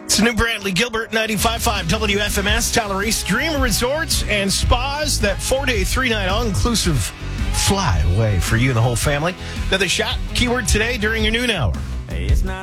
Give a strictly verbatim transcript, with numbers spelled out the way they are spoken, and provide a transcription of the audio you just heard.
It's the new Brantley Gilbert ninety-five point five W F M S, Tyler Reese, Dream Resorts and Spas, that four-day, three-night all-inclusive fly away for you and the whole family. Another shot, keyword today during your noon hour. Hey, it's not